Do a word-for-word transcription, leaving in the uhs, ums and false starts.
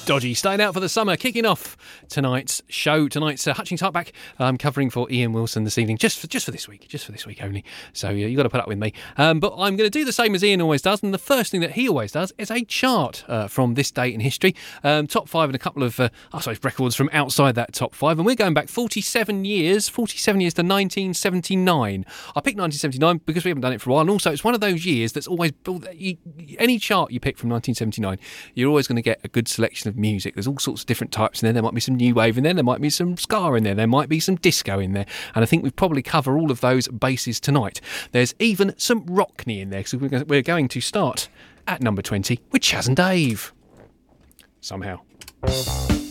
Dodgy, starting out for the summer, kicking off tonight's show. Tonight's uh, Hutchings Hartback, um, covering for Ian Wilson this evening, just for, just for this week, just for this week only. So uh, you've got to put up with me. Um, but I'm going to do the same as Ian always does, and the first thing that he always does is a chart uh, from this date in history. Um, top five and a couple of, uh, I suppose, records from outside that top five. And we're going back forty-seven years, forty-seven years to nineteen seventy-nine. I picked nineteen seventy-nine because we haven't done it for a while, and also it's one of those years that's always, you, any chart you pick from nineteen seventy-nine, you're always going to get a good selection of music. There's all sorts of different types in there. There might be some new wave in there. There might be some ska in there. There might be some disco in there. And I think we've probably cover all of those bases tonight. There's even some Rockney in there. So we're going to start at number twenty with Chas and Dave. Somehow.